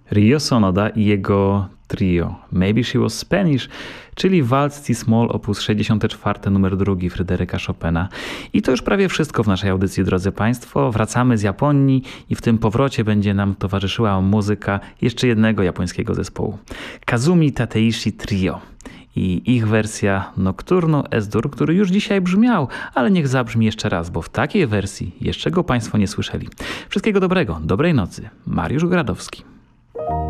Ryo Sonoda i jego trio Maybe She Was Spanish, czyli waltz C-Moll op. 64 nr 2 Fryderyka Chopina. I to już prawie wszystko w naszej audycji, drodzy Państwo. Wracamy z Japonii i w tym powrocie będzie nam towarzyszyła muzyka jeszcze jednego japońskiego zespołu. Kazumi Tateishi Trio i ich wersja Nocturno S-dur, który już dzisiaj brzmiał, ale niech zabrzmi jeszcze raz, bo w takiej wersji jeszcze go Państwo nie słyszeli. Wszystkiego dobrego, dobrej nocy. Mariusz Gradowski.